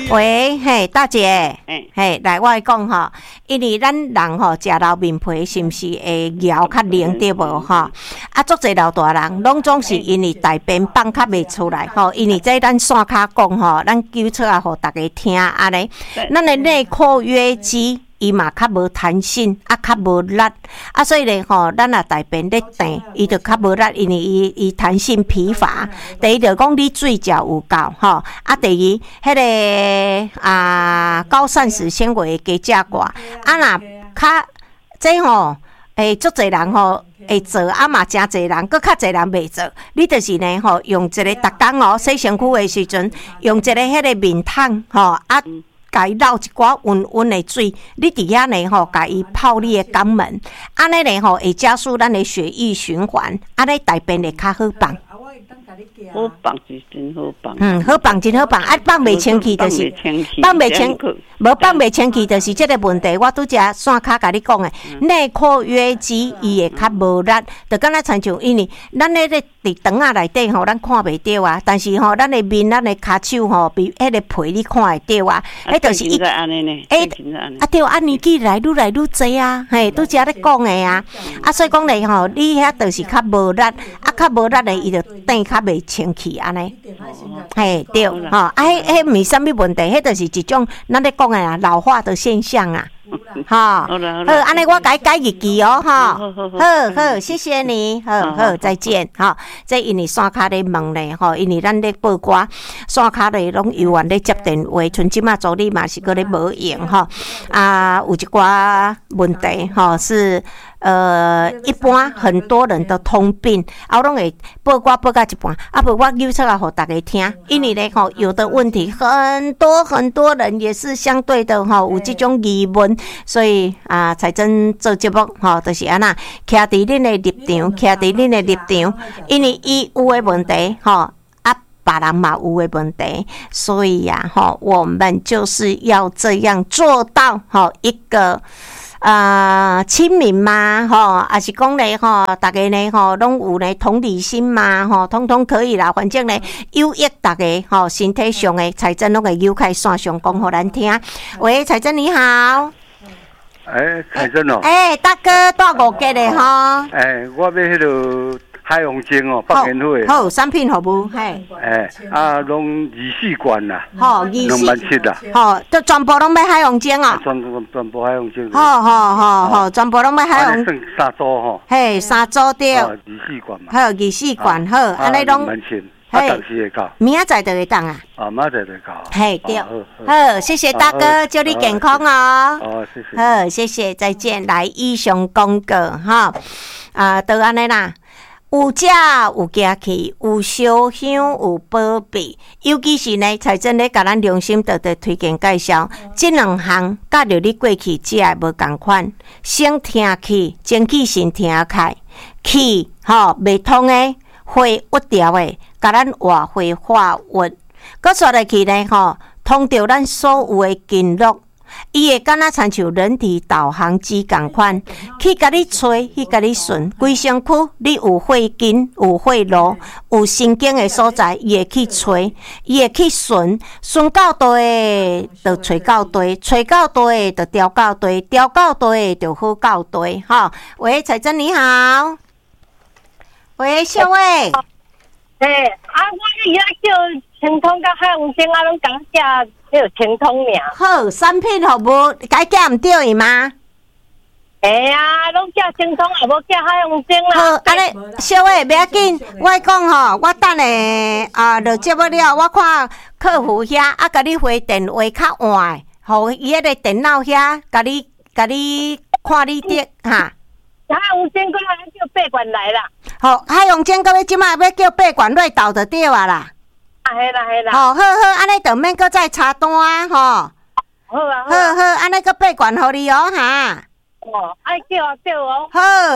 喂，嘿，大姐，嘿，来，我讲吼，因为咱人吼食老面皮，是毋是会咬较灵对无吼？啊，足侪老大人拢总是因为大便放较袂出来吼，因为这咱线骹讲吼，咱揪出来互大家听安尼，咱的内括约肌。伊嘛较无弹性，啊较无力，啊所以咧吼，咱若大便咧长，伊就较无力，因为伊弹性疲乏。第一就讲你水食有够吼，啊第二，迄个高膳食纤维加食寡，啊若较这吼，足侪人吼会做，啊嘛真侪人，搁较侪人袂做。你就是呢吼，用一个逐工哦洗身躯的时阵，用一个迄个面桶吼啊。甲伊捞一寡温温的水，你伫遐呢吼，甲伊泡你的肛门，安尼呢吼会加速咱的血液循环，安尼大便会较好放。 好放是真好放。 好放真好放，啊放袂清气就是放袂清，无放袂清气就是即个问题。我拄则线骹甲你讲的，内括约肌伊会较无力，就敢若亲像因为咱咧伫肠仔内底吼，咱看袂到啊，但是吼，咱的面、咱的骹手吼，比迄个皮你看会到啊，迄就是一对，年纪来愈济啊，嘿，拄则咧讲的啊，所以讲咧吼，你遐就是较无力，较无力咧，伊就等较袂清气安尼，嘿，对，吼，迄毋是啥物问题，迄就是一种咱咧讲的啊，老化的现象啊。好，安尼我改日记哦，好，谢谢你，好，再见，好，这因为线骹咧问咧，吼，因为咱咧报歌，线骹咧拢有缘咧接电话，像即马助理嘛是搁咧无用吼，有一寡问题吼是。一般很多人的通病，我拢会报歌报到一半，无我揪出来互大家听。因为咧吼，有的问题很多人也是相对的吼，有这种疑问，所以才真做节目吼，就是安那，徛伫恁的立场，因为伊有的问题吼。别人嘛有的问题，所以呀吼，我们就是要这样做到吼一个。亲民嘛，吼，还是讲咧吼，大家呢吼，拢有咧同理心嘛，吼，通通可以啦。反正呢，有益大家吼，身体上的财政拢会扭开线上讲互咱听。喂，财政你好。 财政哦。 大哥大五格的吼。 我要迄个。海洋精哦，百年会。 好，产品服务，嘿。 拢24罐啦。 好 ，27000啦。 好，都全部拢要海洋精哦。 全部海洋精。 好，全部拢要海洋。 算3组吼。 嘿，3组对。 24罐嘛。 好，24罐好，安尼拢。 24000。当时会到。 明仔载就会当啊。 明仔载就到。 嘿，对。好，谢谢大哥，祝你健康哦。 谢谢。 好，谢谢，再见。来，以上广告哈，都安尼啦。有食有行去，有烧香有保庇，尤其是呢，财政咧，甲咱良心特推荐介绍，这两项甲着你过去食的无共款，先听气，前气先听开，气吼袂通的，会郁调的，甲咱活会化郁，搁刷落去呢吼，通着咱所有的经络。伊会敢若亲像人体导航机共款，去甲你吹，去甲你顺，规身躯你有血筋、有血路、有神经的所在，伊会去吹，伊会去顺，顺到对就吹到对，吹到对就调到对，调到对就好到对，哈。喂，彩珍你好，喂，小伟， 我伊拉叫清通甲海洋精拢讲食。叫清通尔。 好，产品服务该叫唔对吗？ 拢叫清通也无叫海洋精啦。 好，安尼小伟不要紧，我讲吼，我等下落节目了，我看客服遐甲你回电话较晚，互伊迄个电脑遐甲你看你的哈。 海洋精搁要叫八罐来啦。 好，海洋精搁要即摆要叫八罐来倒就对啊啦。 嘿啦。 好，安尼就免搁再插单吼。好，安尼搁8罐互你哦哈。 爱叫哦。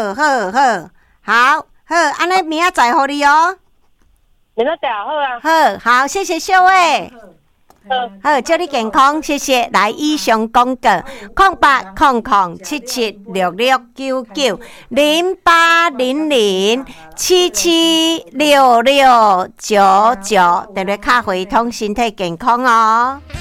好，安尼明仔载互你哦。 明仔载好啊。 好，谢谢小伟。好，祝你健康，谢谢。来，以上广告：0800776699，电话卡回通身体健康哦。